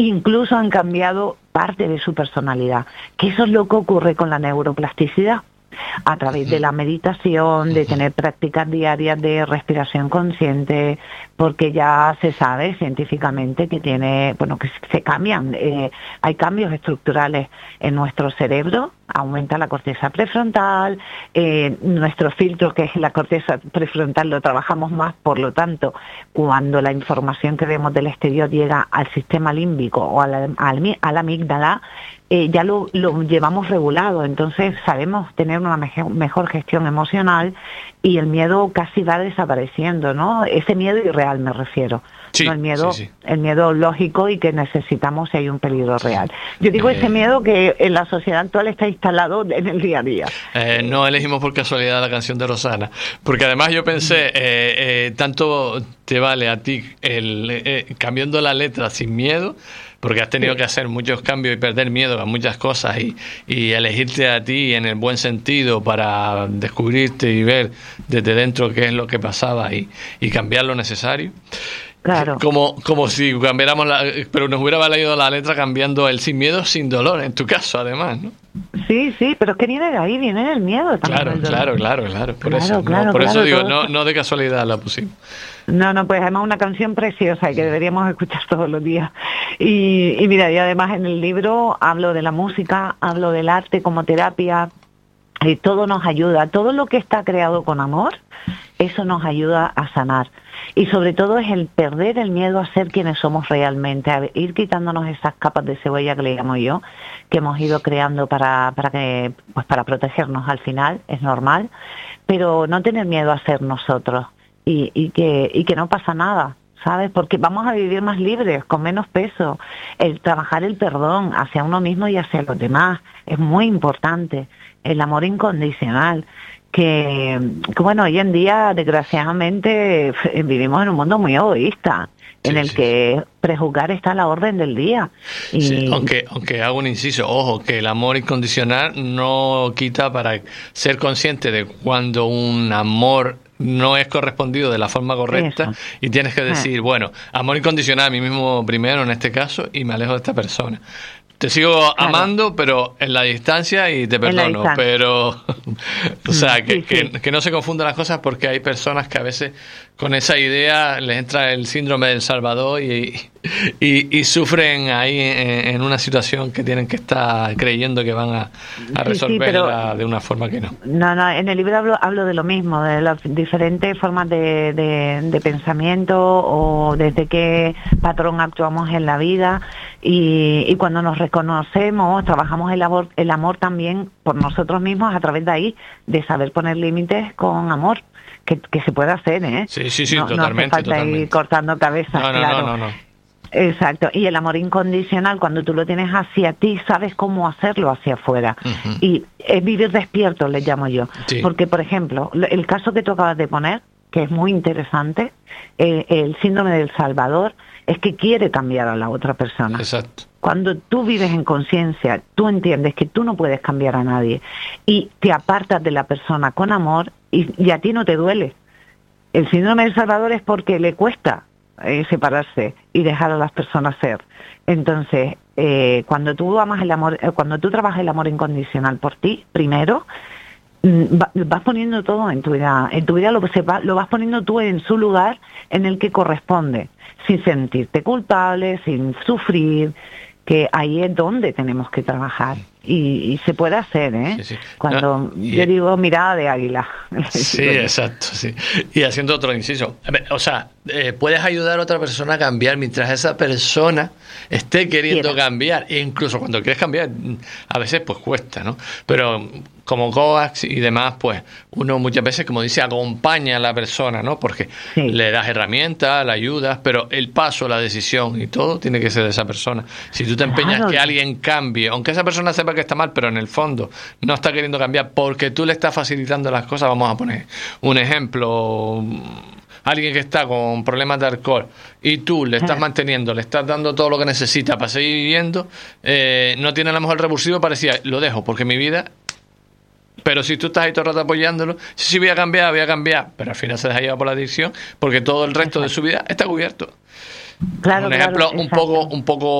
incluso han cambiado parte de su personalidad, que eso es lo que ocurre con la neuroplasticidad. A través de la meditación, de tener prácticas diarias de respiración consciente, porque ya se sabe científicamente que que se cambian, hay cambios estructurales en nuestro cerebro, aumenta la corteza prefrontal, nuestro filtro, que es la corteza prefrontal, lo trabajamos más, por lo tanto, cuando la información que vemos del exterior llega al sistema límbico o a la amígdala, ya lo llevamos regulado, entonces sabemos tener una mejor gestión emocional y el miedo casi va desapareciendo, ¿no? Ese miedo irreal me refiero, sí, no sí. el miedo lógico y que necesitamos si hay un peligro real. Yo digo ese miedo que en la sociedad actual está instalado en el día a día. No elegimos por casualidad la canción de Rosana, porque además yo pensé, tanto te vale a ti cambiando la letra sin miedo, porque has tenido que hacer muchos cambios y perder miedo a muchas cosas y elegirte a ti en el buen sentido para descubrirte y ver desde dentro qué es lo que pasaba y cambiar lo necesario. Claro. Como si cambiáramos pero nos hubiera valido la letra cambiando el sin miedo, sin dolor, en tu caso, además, ¿no? Sí, pero es que viene de ahí, viene del miedo también. Claro. Por eso digo, no de casualidad la pusimos. No, pues además una canción preciosa y que deberíamos escuchar todos los días. Y mira, y además en el libro hablo de la música, hablo del arte como terapia, y todo nos ayuda, todo lo que está creado con amor, eso nos ayuda a sanar. Y sobre todo es el perder el miedo a ser quienes somos realmente, a ir quitándonos esas capas de cebolla que le llamo yo, que hemos ido creando para protegernos al final, es normal, pero no tener miedo a ser nosotros y que no pasa nada, ¿sabes? Porque vamos a vivir más libres, con menos peso. El trabajar el perdón hacia uno mismo y hacia los demás es muy importante. El amor incondicional, que bueno, hoy en día desgraciadamente vivimos en un mundo muy egoísta, en el que prejuzgar está a la orden del día. Aunque hago un inciso, ojo, que el amor incondicional no quita para ser consciente de cuando un amor no es correspondido de la forma correcta. Eso. Y tienes que decir, bueno, amor incondicional a mí mismo primero en este caso y me alejo de esta persona. Te sigo amando, pero en la distancia y te perdono, pero o sea, que no se confundan las cosas, porque hay personas que a veces con esa idea les entra el síndrome del Salvador y sufren ahí en una situación que tienen que estar creyendo que van a resolverla de una forma que no. No, en el libro hablo de lo mismo, de las diferentes formas de pensamiento o desde qué patrón actuamos en la vida y cuando nos reconocemos, trabajamos el amor también por nosotros mismos a través de ahí, de saber poner límites con amor. Que se puede hacer, ¿eh? Sí, totalmente. No hace falta ir cortando cabezas, claro. No. Exacto. Y el amor incondicional, cuando tú lo tienes hacia ti, sabes cómo hacerlo hacia afuera. Uh-huh. Y es vivir despierto, le llamo yo. Sí. Porque, por ejemplo, el caso que tú acabas de poner, que es muy interesante, el síndrome del Salvador, es que quiere cambiar a la otra persona. Exacto. Cuando tú vives en conciencia, tú entiendes que tú no puedes cambiar a nadie y te apartas de la persona con amor y a ti no te duele. El síndrome del Salvador es porque le cuesta separarse y dejar a las personas ser. Entonces, cuando tú amas el amor, cuando tú trabajas el amor incondicional por ti, primero, vas poniendo todo en tu vida lo vas poniendo tú en su lugar en el que corresponde, sin sentirte culpable, sin sufrir, que ahí es donde tenemos que trabajar y se puede hacer, ¿eh? Sí. Cuando yo digo mirada de águila. Sí, exacto, sí. Y haciendo otro inciso, o sea, puedes ayudar a otra persona a cambiar mientras esa persona esté queriendo cambiar, e incluso cuando quieres cambiar, a veces pues cuesta, ¿no? Pero como coach y demás, pues uno muchas veces, como dice, acompaña a la persona, ¿no? Porque le das herramientas, la ayudas, pero el paso, la decisión y todo tiene que ser de esa persona. Si tú te empeñas que alguien cambie, aunque esa persona sepa que está mal, pero en el fondo no está queriendo cambiar porque tú le estás facilitando las cosas, vamos a poner un ejemplo, alguien que está con problemas de alcohol y tú le estás manteniendo, le estás dando todo lo que necesita para seguir viviendo, no tiene a lo mejor el revulsivo para decir, lo dejo porque mi vida... Pero si tú estás ahí todo el rato apoyándolo, sí, voy a cambiar, pero al final se deja llevar por la adicción porque todo el resto de su vida está cubierto. Claro, un ejemplo un poco